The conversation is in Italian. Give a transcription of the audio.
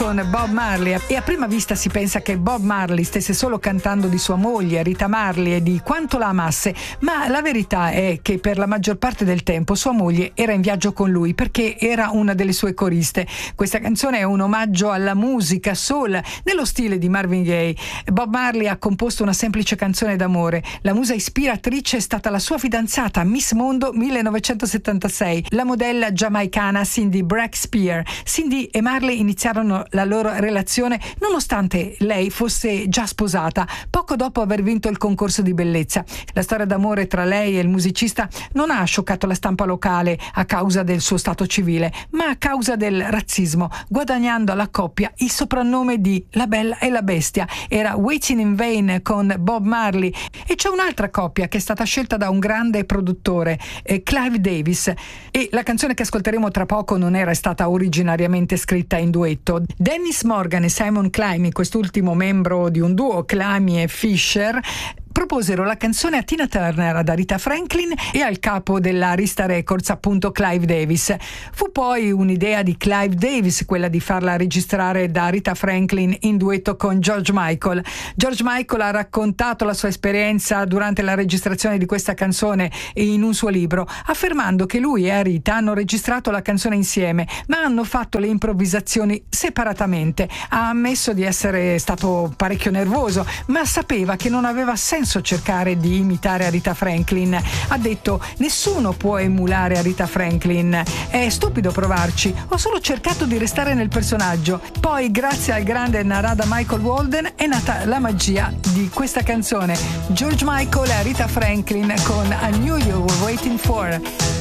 con Bob Marley, e a prima vista si pensa che Bob Marley stesse solo cantando di sua moglie Rita Marley e di quanto la amasse, ma la verità è che per la maggior parte del tempo sua moglie era in viaggio con lui perché era una delle sue coriste. Questa canzone è un omaggio alla musica soul nello stile di Marvin Gaye. Bob Marley ha composto una semplice canzone d'amore. La musa ispiratrice è stata la sua fidanzata Miss Mondo 1976, la modella giamaicana Cindy Braxpear. Cindy e Marley iniziarono la loro relazione nonostante lei fosse già sposata, poco dopo aver vinto il concorso di bellezza. La storia d'amore tra lei e il musicista non ha scioccato la stampa locale a causa del suo stato civile, ma a causa del razzismo, guadagnando alla coppia il soprannome di La Bella e la Bestia. Era Waiting in Vain con Bob Marley. E c'è un'altra coppia che è stata scelta da un grande produttore, Clive Davis, e la canzone che ascolteremo tra poco non era stata originariamente scritta in duetto. Dennis Morgan e Simon Climie, quest'ultimo membro di un duo, Climie e Fisher, proposero la canzone a Tina Turner, ad Aretha Franklin e al capo della Arista Records, appunto Clive Davis. Fu poi un'idea di Clive Davis quella di farla registrare da Aretha Franklin in duetto con George Michael. George Michael ha raccontato la sua esperienza durante la registrazione di questa canzone in un suo libro, affermando che lui e Aretha hanno registrato la canzone insieme, ma hanno fatto le improvvisazioni separatamente. Ha ammesso di essere stato parecchio nervoso, ma sapeva che non aveva senso cercare di imitare Aretha Franklin. Ha detto: nessuno può emulare Aretha Franklin, è stupido provarci, ho solo cercato di restare nel personaggio. Poi, grazie al grande Narada Michael Walden, è nata la magia di questa canzone. George Michael e Aretha Franklin con I Knew You Were Waiting For.